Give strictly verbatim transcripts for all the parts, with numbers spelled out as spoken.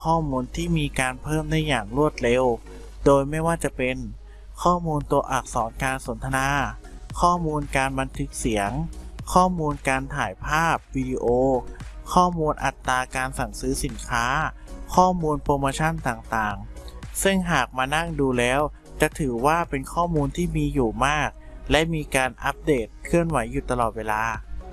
ข้อมูลที่มีการเพิ่มได้อย่างรวดเร็วโดยไม่ว่าจะเป็นข้อมูลตัวอักษรการสนทนาข้อมูลการบันทึกเสียงข้อมูลการถ่ายภาพวิดีโอข้อมูลอัตราการสั่งซื้อสินค้าข้อมูลโปรโมชั่นต่างๆซึ่งหากมานั่งดูแล้วจะถือว่าเป็นข้อมูลที่มีอยู่มากและมีการอัปเดตเคลื่อนไหวอยู่ตลอดเวลา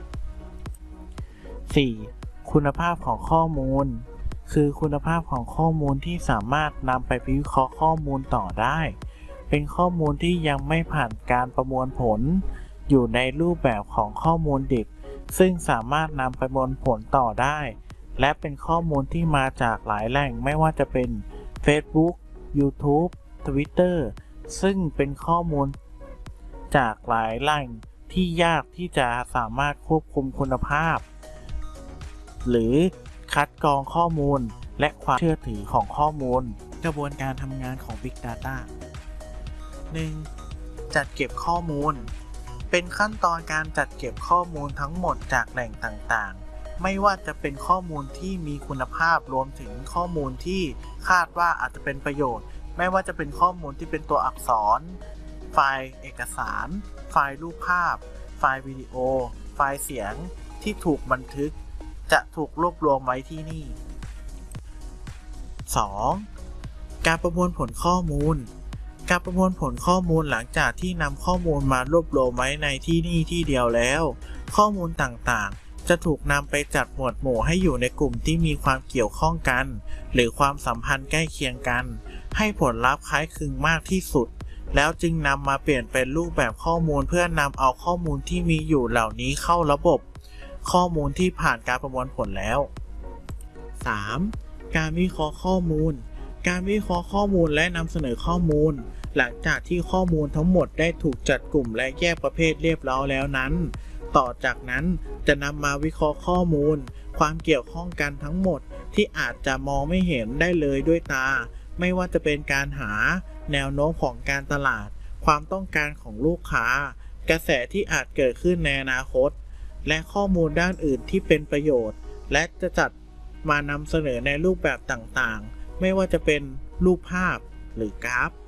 สี่. คุณภาพของข้อมูลคือคุณภาพของข้อมูลที่สามารถนำไปวิเคราะห์ข้อมูลต่อได้เป็นข้อมูลที่ยังไม่ผ่านการประมวลผลอยู่ในรูปแบบของข้อมูลดิบซึ่งสามารถนำไปประมวลผลต่อได้และเป็นข้อมูลที่มาจากหลายแหล่งไม่ว่าจะเป็น Facebook YouTube Twitter ซึ่งเป็นข้อมูลจากหลายแหล่งที่ยากที่จะสามารถควบคุมคุณภาพหรือคัดกรองข้อมูลและความเชื่อถือของข้อมูลกระบวนการทำงานของ Big Data หนึ่ง. จัดเก็บข้อมูลเป็นขั้นตอนการจัดเก็บข้อมูลทั้งหมดจากแหล่งต่างๆไม่ว่าจะเป็นข้อมูลที่มีคุณภาพรวมถึงข้อมูลที่คาดว่าอาจจะเป็นประโยชน์ไม่ว่าจะเป็นข้อมูลที่เป็นตัวอักษรไฟล์เอกสารไฟล์รูปภาพไฟล์วิดีโอไฟล์เสียงที่ถูกบันทึกจะถูกรวบรวมไว้ที่นี่ สอง. การประมวลผลข้อมูลการประมวลผลข้อมูลหลังจากที่นำข้อมูลมารวบรวมไว้ในที่นี่ที่เดียวแล้วข้อมูลต่างๆจะถูกนำไปจัดหมวดหมู่ให้อยู่ในกลุ่มที่มีความเกี่ยวข้องกันหรือความสัมพันธ์ใกล้เคียงกันให้ผลลัพธ์คล้ายคลึงมากที่สุดแล้วจึงนำมาเปลี่ยนเป็นรูปแบบข้อมูลเพื่อนำเอาข้อมูลที่มีอยู่เหล่านี้เข้าระบบข้อมูลที่ผ่านการประมวลผลแล้ว สาม. การวิเคราะห์ข้อมูลการวิเคราะห์ข้อมูลและนำเสนอข้อมูลหลังจากที่ข้อมูลทั้งหมดได้ถูกจัดกลุ่มและแยกประเภทเรียบร้อยแล้วนั้นต่อจากนั้นจะนำมาวิเคราะห์ข้อมูลความเกี่ยวข้องกันทั้งหมดที่อาจจะมองไม่เห็นได้เลยด้วยตาไม่ว่าจะเป็นการหาแนวโน้มของการตลาดความต้องการของลูกค้ากระแสที่อาจเกิดขึ้นในอนาคตและข้อมูลด้านอื่นที่เป็นประโยชน์และจะจัดมานำเสนอในรูปแบบต่างๆไม่ว่าจะเป็นรูปภาพหรือกราฟ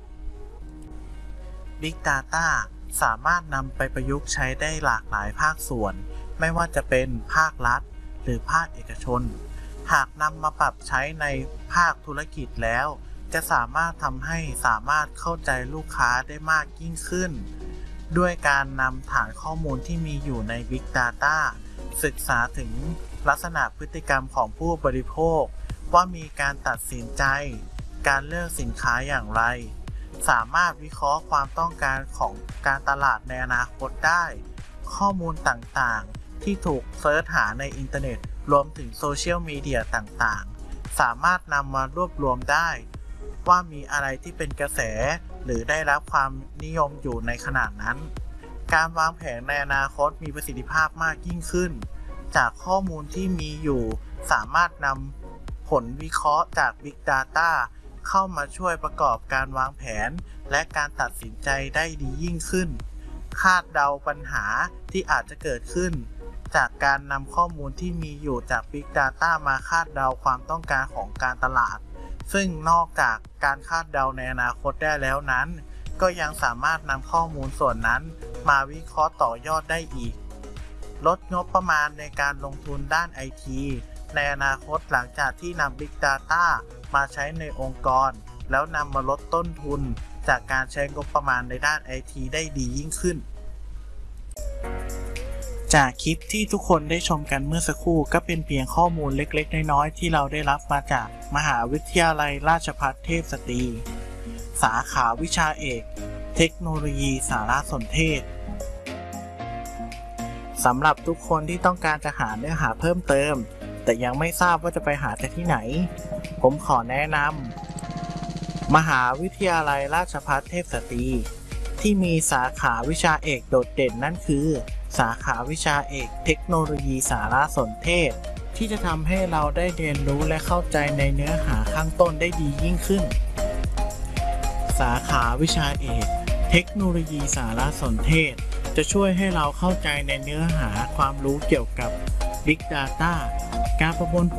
Big Data สามารถนำไปประยุกต์ใช้ได้หลากหลายภาคส่วนไม่ว่าจะเป็นภาครัฐหรือภาคเอกชนหากนำมาปรับใช้ในภาคธุรกิจแล้วจะสามารถทำให้สามารถเข้าใจลูกค้าได้มากยิ่งขึ้นด้วยการนำฐานข้อมูลที่มีอยู่ใน Big Data ศึกษาถึงลักษณะพฤติกรรมของผู้บริโภคว่ามีการตัดสินใจการเลือกสินค้าอย่างไรสามารถวิเคราะห์ความต้องการของการตลาดในอนาคตได้ข้อมูลต่างๆที่ถูกเสิร์ชหาในอินเทอร์เน็ตรวมถึงโซเชียลมีเดียต่างๆสามารถนำมารวบรวมได้ว่ามีอะไรที่เป็นกระแสหรือได้รับความนิยมอยู่ในขณะนั้นการวางแผนในอนาคตมีประสิทธิภาพมากยิ่งขึ้นจากข้อมูลที่มีอยู่สามารถนำผลวิเคราะห์จาก Big Data เข้ามาช่วยประกอบการวางแผนและการตัดสินใจได้ดียิ่งขึ้นคาดเดาปัญหาที่อาจจะเกิดขึ้นจากการนำข้อมูลที่มีอยู่จาก Big Data มาคาดเดาความต้องการของการตลาดซึ่งนอกจากการคาดเดาในอนาคตได้แล้วนั้นก็ยังสามารถนำข้อมูลส่วนนั้นมาวิเคราะห์ต่อยอดได้อีกลดงบประมาณในการลงทุนด้าน ไอ ที ในอนาคตหลังจากที่นำ Big Data มาใช้ในองค์กรแล้วนำมาลดต้นทุนจากการใช้งบประมาณในด้าน ไอ ที ได้ดียิ่งขึ้นจากคลิปที่ทุกคนได้ชมกันเมื่อสักครู่ก็เป็นเพียงข้อมูลเล็กๆน้อยๆที่เราได้รับมาจากมหาวิทยาลัยราชภัฏเทพสตรีสาขาวิชาเอกเทคโนโลยีสารสนเทศสำหรับทุกคนที่ต้องการจะหาเนื้อหาเพิ่มเติมแต่ยังไม่ทราบว่าจะไปหาจากที่ไหนผมขอแนะนำมหาวิทยาลัยราชภัฏเทพสตรีที่มีสาขาวิชาเอกโดดเด่นนั่นคือสาขาวิชาเอกเทคโนโลยีสารสนเทศที่จะทำให้เราได้เรียนรู้และเข้าใจในเนื้อหาข้างต้นได้ดียิ่งขึ้นสาขาวิชาเอกเทคโนโลยีสารสนเทศจะช่วยให้เราเข้าใจในเนื้อหาความรู้เกี่ยวกับ Big Data การประมวลผ